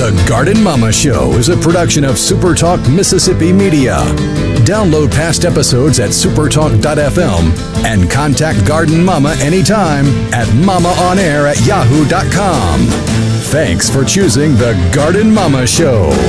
The Garden Mama Show is a production of SuperTalk Mississippi Media. Download past episodes at supertalk.fm and contact Garden Mama anytime at mamaonair@yahoo.com. Thanks for choosing The Garden Mama Show.